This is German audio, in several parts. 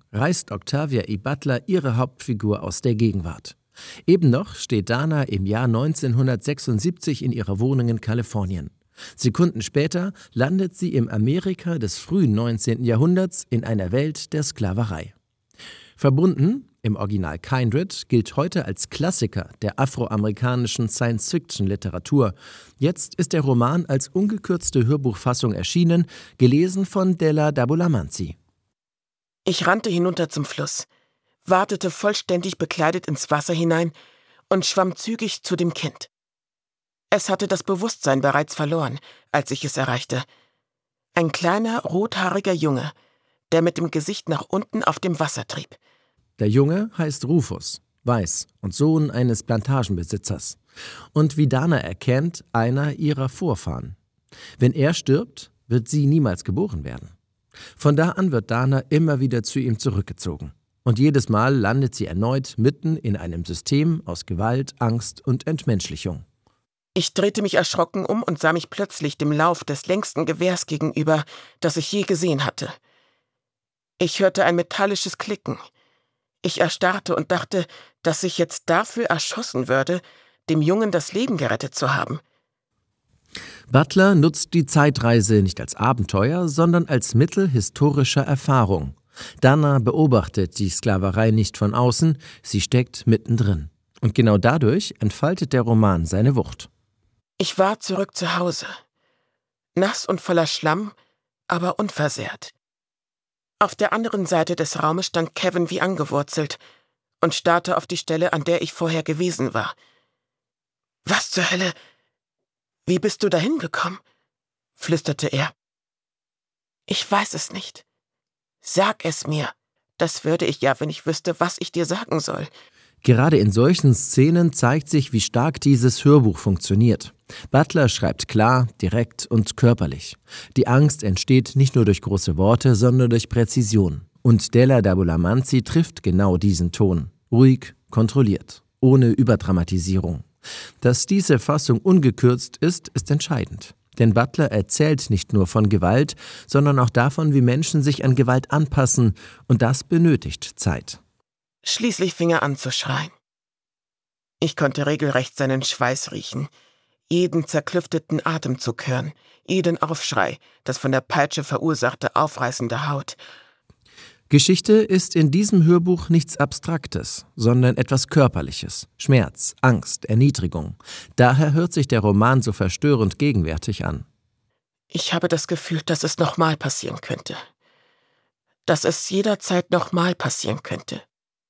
reißt Octavia E. Butler ihre Hauptfigur aus der Gegenwart. Eben noch steht Dana im Jahr 1976 in ihrer Wohnung in Kalifornien. Sekunden später landet sie im Amerika des frühen 19. Jahrhunderts in einer Welt der Sklaverei. Verbunden, im Original Kindred, gilt heute als Klassiker der afroamerikanischen Science-Fiction-Literatur. Jetzt ist der Roman als ungekürzte Hörbuchfassung erschienen, gelesen von Della Dabulamanzi. Ich rannte hinunter zum Fluss, watete vollständig bekleidet ins Wasser hinein und schwamm zügig zu dem Kind. Es hatte das Bewusstsein bereits verloren, als ich es erreichte. Ein kleiner, rothaariger Junge, der mit dem Gesicht nach unten auf dem Wasser trieb. Der Junge heißt Rufus, weiß und Sohn eines Plantagenbesitzers. Und wie Dana erkennt, einer ihrer Vorfahren. Wenn er stirbt, wird sie niemals geboren werden. Von da an wird Dana immer wieder zu ihm zurückgezogen. Und jedes Mal landet sie erneut mitten in einem System aus Gewalt, Angst und Entmenschlichung. Ich drehte mich erschrocken um und sah mich plötzlich dem Lauf des längsten Gewehrs gegenüber, das ich je gesehen hatte. Ich hörte ein metallisches Klicken. Ich erstarrte und dachte, dass ich jetzt dafür erschossen würde, dem Jungen das Leben gerettet zu haben. Butler nutzt die Zeitreise nicht als Abenteuer, sondern als Mittel historischer Erfahrung. Dana beobachtet die Sklaverei nicht von außen, sie steckt mittendrin. Und genau dadurch entfaltet der Roman seine Wucht. Ich war zurück zu Hause. Nass und voller Schlamm, aber unversehrt. Auf der anderen Seite des Raumes stand Kevin wie angewurzelt und starrte auf die Stelle, an der ich vorher gewesen war. »Was zur Hölle? Wie bist du dahin gekommen?« flüsterte er. »Ich weiß es nicht. Sag es mir. Das würde ich ja, wenn ich wüsste, was ich dir sagen soll.« Gerade in solchen Szenen zeigt sich, wie stark dieses Hörbuch funktioniert. Butler schreibt klar, direkt und körperlich. Die Angst entsteht nicht nur durch große Worte, sondern durch Präzision. Und Della Dabulamanzi trifft genau diesen Ton. Ruhig, kontrolliert, ohne Überdramatisierung. Dass diese Fassung ungekürzt ist, ist entscheidend. Denn Butler erzählt nicht nur von Gewalt, sondern auch davon, wie Menschen sich an Gewalt anpassen. Und das benötigt Zeit. Schließlich fing er an zu schreien. Ich konnte regelrecht seinen Schweiß riechen, jeden zerklüfteten Atemzug hören, jeden Aufschrei, das von der Peitsche verursachte aufreißende Haut. Geschichte ist in diesem Hörbuch nichts Abstraktes, sondern etwas Körperliches. Schmerz, Angst, Erniedrigung. Daher hört sich der Roman so verstörend gegenwärtig an. Ich habe das Gefühl, dass es nochmal passieren könnte. Dass es jederzeit nochmal passieren könnte.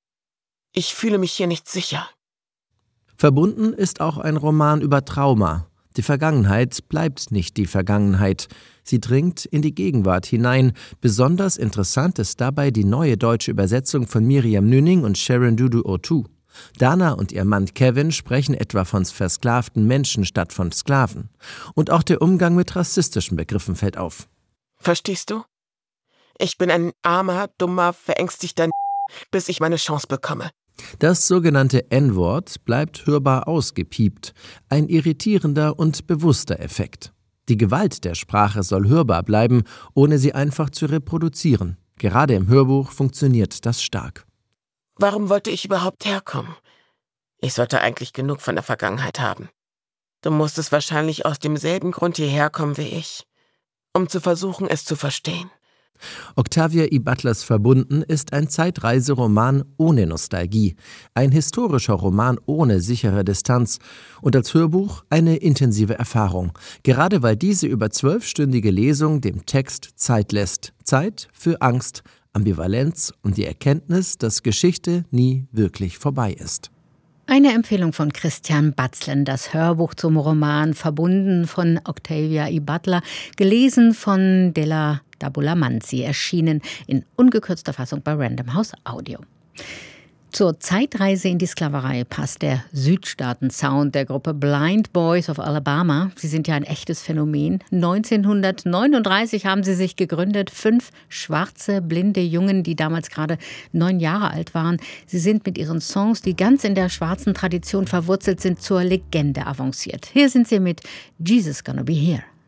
Ich fühle mich hier nicht sicher. Verbunden ist auch ein Roman über Trauma. Die Vergangenheit bleibt nicht die Vergangenheit. Sie dringt in die Gegenwart hinein. Besonders interessant ist dabei die neue deutsche Übersetzung von Miriam Nünning und Sharon Dudu Otu. Dana und ihr Mann Kevin sprechen etwa von versklavten Menschen statt von Sklaven. Und auch der Umgang mit rassistischen Begriffen fällt auf. Verstehst du? Ich bin ein armer, dummer, verängstigter bis ich meine Chance bekomme. Das sogenannte N-Wort bleibt hörbar ausgepiept, ein irritierender und bewusster Effekt. Die Gewalt der Sprache soll hörbar bleiben, ohne sie einfach zu reproduzieren. Gerade im Hörbuch funktioniert das stark. Warum wollte ich überhaupt herkommen? Ich sollte eigentlich genug von der Vergangenheit haben. Du musstest wahrscheinlich aus demselben Grund hierher kommen wie ich, um zu versuchen, es zu verstehen. Octavia E. Butlers Verbunden ist ein Zeitreiseroman ohne Nostalgie, ein historischer Roman ohne sichere Distanz und als Hörbuch eine intensive Erfahrung, gerade weil diese über 12-stündige Lesung dem Text Zeit lässt. Zeit für Angst, Ambivalenz und die Erkenntnis, dass Geschichte nie wirklich vorbei ist. Eine Empfehlung von Christian Batzlen, das Hörbuch zum Roman Verbunden von Octavia E. Butler, gelesen von Della Dabulamanzi, erschienen in ungekürzter Fassung bei Random House Audio. Zur Zeitreise in die Sklaverei passt der Südstaaten-Sound der Gruppe Blind Boys of Alabama. Sie sind ja ein echtes Phänomen. 1939 haben sie sich gegründet. 5 schwarze, blinde Jungen, die damals gerade 9 Jahre alt waren. Sie sind mit ihren Songs, die ganz in der schwarzen Tradition verwurzelt sind, zur Legende avanciert. Hier sind sie mit Jesus Gonna Be Here.